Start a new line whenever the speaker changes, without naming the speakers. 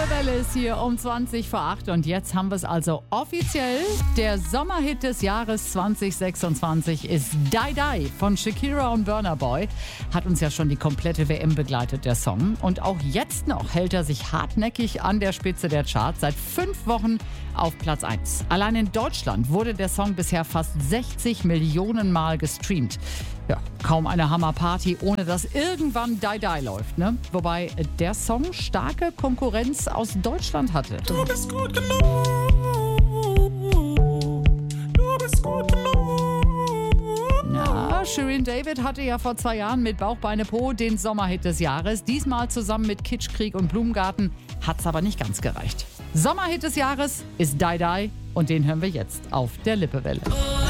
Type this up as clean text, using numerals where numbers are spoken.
Lippewelle ist hier um 20 vor 8 und jetzt haben wir es also offiziell. Der Sommerhit des Jahres 2026 ist Die Die von Shakira und Burna Boy. Hat uns ja schon die komplette WM begleitet, der Song. Und auch jetzt noch hält er sich hartnäckig an der Spitze der Charts. Seit 5 Wochen auf Platz 1. Allein in Deutschland wurde der Song bisher fast 60 Millionen Mal gestreamt. Ja, kaum eine Hammerparty, ohne dass irgendwann Die Die läuft, ne? Wobei der Song starke Konkurrenz aus Deutschland hatte.
Du bist gut genug. Du bist gut genug.
Ja, Shirin David hatte ja vor 2 Jahren mit Bauch, Beine, Po den Sommerhit des Jahres. Diesmal zusammen mit Kitschkrieg und Blumengarten. Hat's aber nicht ganz gereicht. Sommerhit des Jahres ist Die Die und den hören wir jetzt auf der Lippewelle.